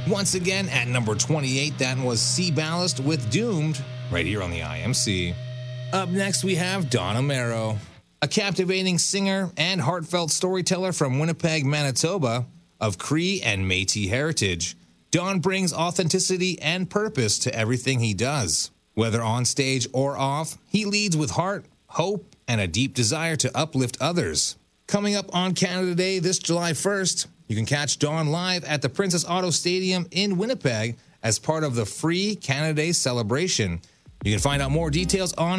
Once again, at number 28, that was Sea Ballast with Doomed, right here on the IMC. Up next, we have Dawn Amero, a captivating singer and heartfelt storyteller from Winnipeg, Manitoba, of Cree and Métis heritage. Dawn brings authenticity and purpose to everything he does. Whether on stage or off, he leads with heart, hope, and a deep desire to uplift others. Coming up on Canada Day this July 1st, you can catch Dawn live at the Princess Auto Stadium in Winnipeg as part of the free Canada Day celebration. You can find out more details on